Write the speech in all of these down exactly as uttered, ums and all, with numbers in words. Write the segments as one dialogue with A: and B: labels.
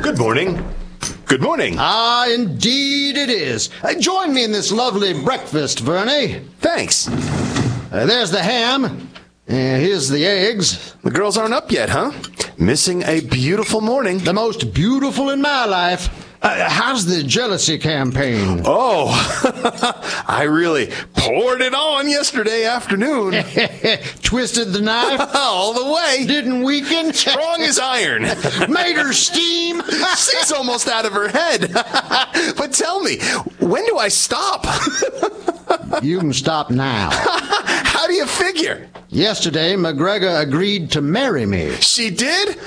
A: Good morning. Good morning.
B: Ah, indeed it is. Uh, join me in this lovely breakfast, Vernie.
A: Thanks.
B: Uh, there's the ham. Uh, here's the eggs.
A: The girls aren't up yet, huh? Missing a beautiful morning.
B: The most beautiful in my life. Uh, how's the jealousy campaign?
A: Oh, I really poured it on yesterday afternoon.
B: Twisted the knife?
A: All the way.
B: Didn't weaken?
A: Strong as iron.
B: Made her steam?
A: She's almost out of her head. But tell me, when do I stop?
B: You can stop now.
A: How do you figure?
B: Yesterday, McGregor agreed to marry me.
A: She did?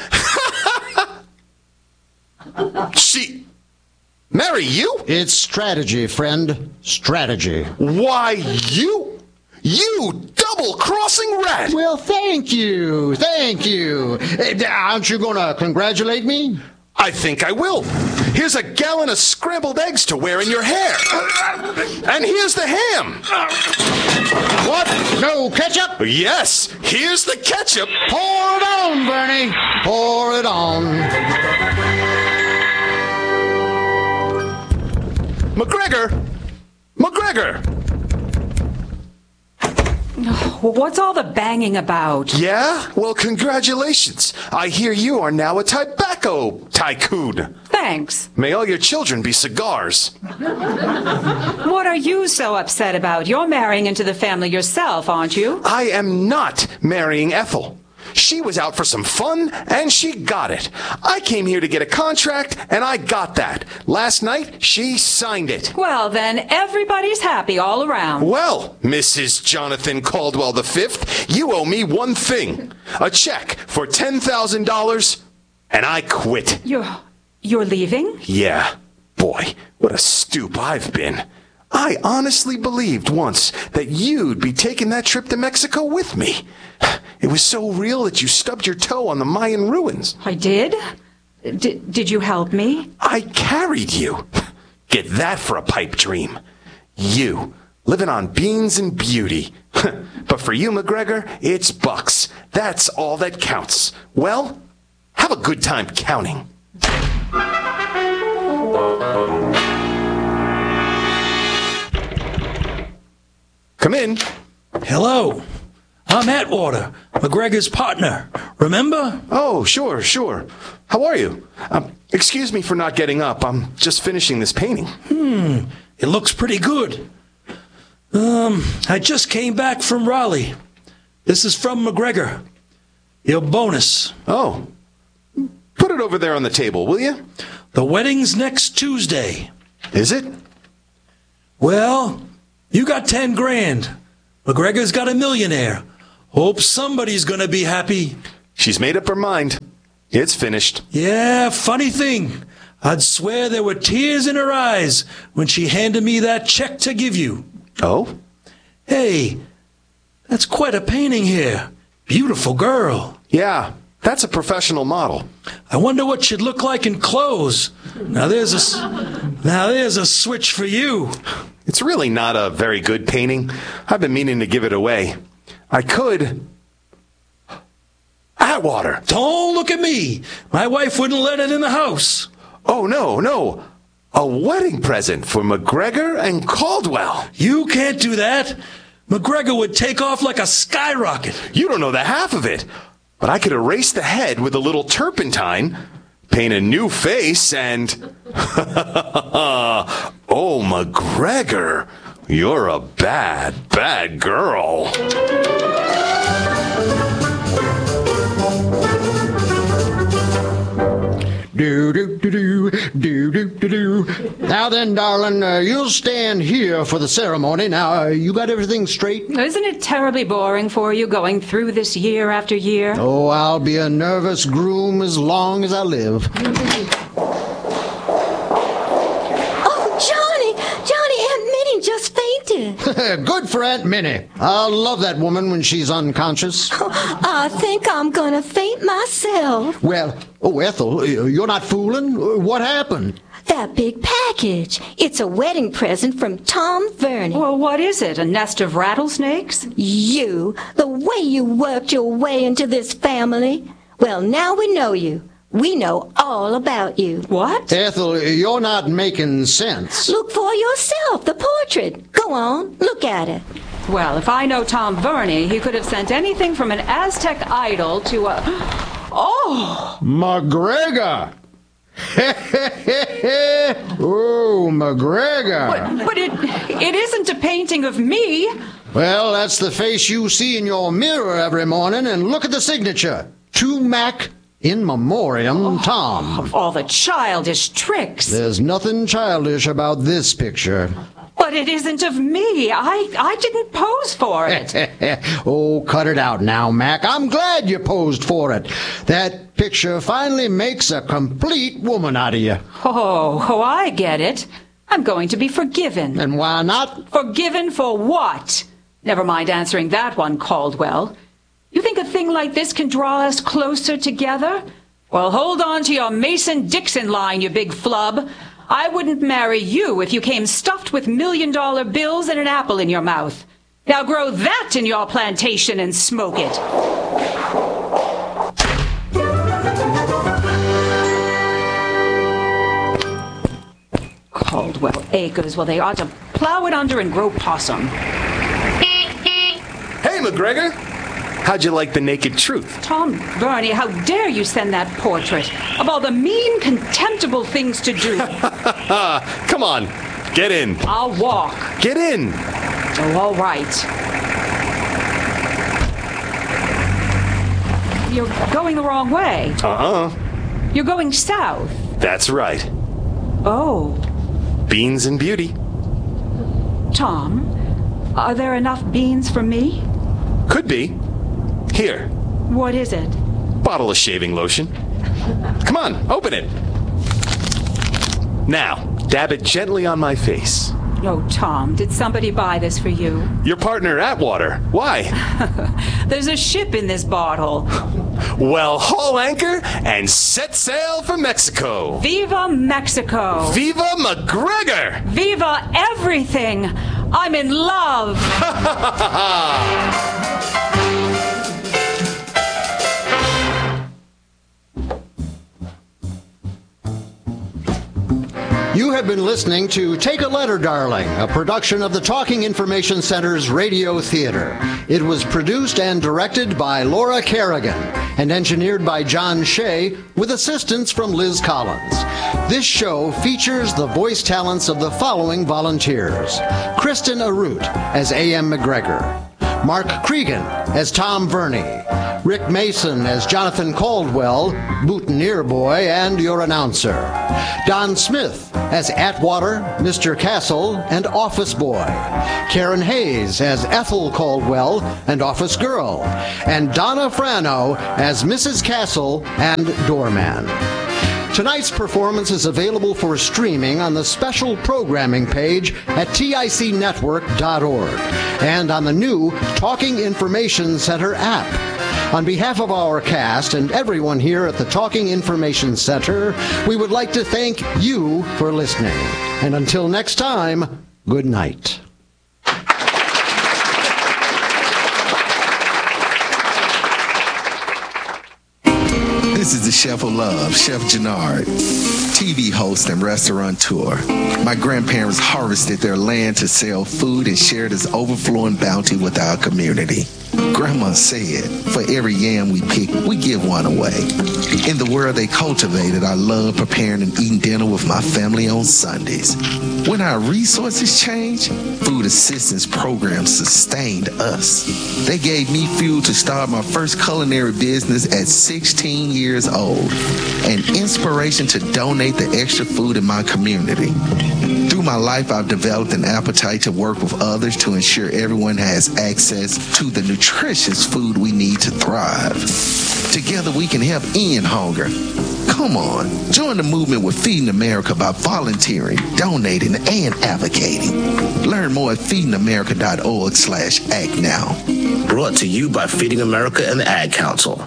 A: She... marry you?
B: It's strategy, friend. Strategy.
A: Why, you... you double-crossing rat!
B: Well, thank you. Thank you. Uh, aren't you going to congratulate me?
A: I think I will. Here's a gallon of scrambled eggs to wear in your hair. And here's the ham.
B: What? No ketchup?
A: Yes, here's the ketchup.
B: Pour it on, Bernie. Pour it on.
A: McGregor! McGregor!
C: What's all the banging about?
A: Yeah? Well, congratulations. I hear you are now a tobacco tycoon.
C: Thanks.
A: May all your children be cigars.
C: What are you so upset about? You're marrying into the family yourself, aren't you?
A: I am not marrying Ethel. She was out for some fun, and she got it. I came here to get a contract, and I got that. Last night, she signed it.
C: Well, then everybody's happy all around.
A: Well, Missus Jonathan Caldwell the Fifth, you owe me one thing. A check for ten thousand dollars, and I quit.
C: You're... you're leaving?
A: Yeah. Boy, what a stoop I've been. I honestly believed once that you'd be taking that trip to Mexico with me. It was so real that you stubbed your toe on the Mayan ruins.
C: I did? D- did you help me?
A: I carried you. Get that for a pipe dream. You, living on beans and beauty. But for you, McGregor, it's bucks. That's all that counts. Well, have a good time counting. Come in.
D: Hello. I'm Atwater, McGregor's partner. Remember?
A: Oh, sure, sure. How are you? Um, excuse me for not getting up. I'm just finishing this painting.
D: Hmm. It looks pretty good. Um, I just came back from Raleigh. This is from McGregor. Your bonus.
A: Oh. Put it over there on the table, will you?
D: The wedding's next Tuesday.
A: Is it?
D: Well, you got ten grand. McGregor's got a millionaire. Hope somebody's gonna be happy.
A: She's made up her mind. It's finished.
D: Yeah, funny thing. I'd swear there were tears in her eyes when she handed me that check to give you.
A: Oh?
D: Hey, that's quite a painting here. Beautiful girl.
A: Yeah, that's a professional model.
D: I wonder what she'd look like in clothes. Now there's a, now there's a switch for you.
A: It's really not a very good painting. I've been meaning to give it away. I could... Atwater!
D: Don't look at me. My wife wouldn't let it in the house.
A: Oh, no, no. A wedding present for McGregor and Caldwell.
D: You can't do that. McGregor would take off like a skyrocket.
A: You don't know the half of it. But I could erase the head with a little turpentine, paint a new face, and... Oh, McGregor, you're a bad, bad girl.
B: Do do do do do do do do. Now then, darling, uh, you'll stand here for the ceremony. Now, uh, you got everything straight?
C: Isn't it terribly boring for you going through this year after year?
B: Oh, I'll be a nervous groom as long as I live.
E: Just fainted.
B: Good for Aunt Minnie. I'll love that woman when she's unconscious.
E: I think I'm gonna faint myself.
B: Well, oh, Ethel, you're not fooling? What happened?
E: That big package. It's a wedding present from Tom Vernie.
C: Well, what is it? A nest of rattlesnakes?
E: You, the way you worked your way into this family. Well, now we know you. We know all about you.
C: What?
B: Ethel, you're not making sense.
E: Look for yourself, the portrait. Go on, look at it.
C: Well, if I know Tom Verney, he could have sent anything from an Aztec idol to a... Oh!
B: McGregor! Oh, McGregor!
C: But, but it, it isn't a painting of me.
B: Well, that's the face you see in your mirror every morning, and look at the signature. To Mac, in memoriam, Tom.
C: Of all the childish tricks.
B: There's nothing childish about this picture.
C: But it isn't of me. I, I didn't pose for it.
B: Oh, cut it out now, Mac. I'm glad you posed for it. That picture finally makes a complete woman out of you.
C: Oh, oh, I get it. I'm going to be forgiven.
B: And why not?
C: Forgiven for what? Never mind answering that one, Caldwell. You think a thing like this can draw us closer together? Well, hold on to your Mason-Dixon line, you big flub. I wouldn't marry you if you came stuffed with million-dollar bills and an apple in your mouth. Now grow that in your plantation and smoke it. Caldwell Acres, well, they ought to plow it under and grow possum.
A: Hey, McGregor! How'd you like the naked truth?
C: Tom Verney, how dare you send that portrait? Of all the mean, contemptible things to do.
A: Come on, get in.
C: I'll walk.
A: Get in.
C: Oh, all right. You're going the wrong way.
A: Uh-uh.
C: You're going south.
A: That's right.
C: Oh.
A: Beans and beauty.
C: Tom, are there enough beans for me?
A: Could be. Here.
C: What is it?
A: Bottle of shaving lotion. Come on, open it. Now, dab it gently on my face.
C: Oh, Tom, did somebody buy this for you?
A: Your partner, Atwater. Why?
C: There's a ship in this bottle.
A: Well, haul anchor and set sail for Mexico.
C: Viva Mexico.
A: Viva McGregor.
C: Viva everything. I'm in love.
B: You have been listening to Take a Letter, Darling, a production of the Talking Information Center's Radio Theater. It was produced and directed by Laura Kerrigan and engineered by John Shea with assistance from Liz Collins. This show features the voice talents of the following volunteers. Kristen Arute as A M McGregor, Mark Cregan as Tom Verney, Rick Mason as Jonathan Caldwell, boutonniere boy and your announcer, Don Smith as Atwater, Mister Castle, and office boy, Karen Hayes as Ethel Caldwell and office girl, and Donna Frano as Missus Castle and doorman. Tonight's performance is available for streaming on the special programming page at tic network dot org and on the new Talking Information Center app. On behalf of our cast and everyone here at the Talking Information Center, we would like to thank you for listening. And until next time, good night.
F: This is the Chef of Love, Chef Gennard, T V host and restaurateur. My grandparents harvested their land to sell food and share this overflowing bounty with our community. Grandma said, for every yam we pick, we give one away. In the world they cultivated, I love preparing and eating dinner with my family on Sundays. When our resources changed, food assistance programs sustained us. They gave me fuel to start my first culinary business at sixteen years old, and inspiration to donate the extra food in my community. Through my life, I've developed an appetite to work with others to ensure everyone has access to the nutritious food we need to thrive. Together we can help end hunger. Come on, join the movement with Feeding America by volunteering, donating, and advocating. Learn more at feeding america dot org slash act now.
G: Brought to you by Feeding America and the Ad Council.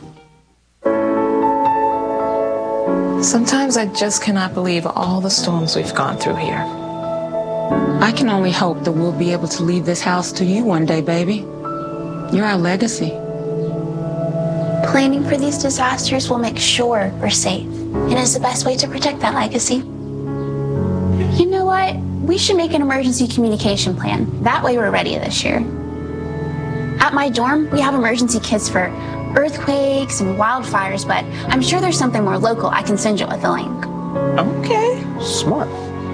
H: Sometimes I just cannot believe all the storms we've gone through here. I can only hope that we'll be able to leave this house to you one day, baby. You're our legacy.
I: Planning for these disasters will make sure we're safe, and is the best way to protect that legacy. You know what? We should make an emergency communication plan. That way we're ready this year. At my dorm, we have emergency kits for earthquakes and wildfires, but I'm sure there's something more local I can send you with a link.
J: Okay. Smart.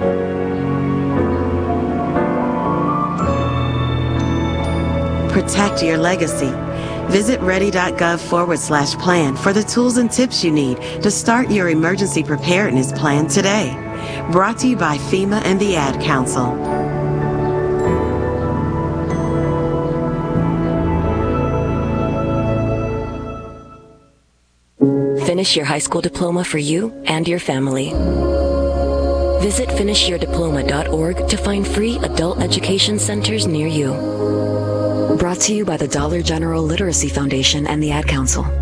K: Protect your legacy. Visit ready.gov forward slash plan for the tools and tips you need to start your emergency preparedness plan today. Brought to you by FEMA and the Ad Council.
L: Finish your high school diploma for you and your family. Visit finish your diploma dot org to find free adult education centers near you. Brought to you by the Dollar General Literacy Foundation and the Ad Council.